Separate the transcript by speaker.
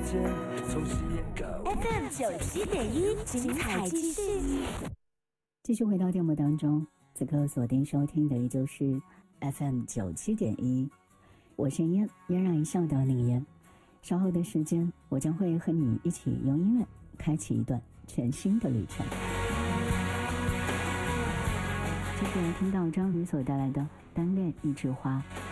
Speaker 1: 间，从实验高
Speaker 2: FM97.1，精彩继续。
Speaker 3: 继续回到电波当中，此刻锁定收听的依旧是 FM97.1，我是嫣然一笑的李嫣。稍后的时间，我将会和你一起用音乐开启一段全新的旅程。接着听到张宇所带来的《单恋一枝花》。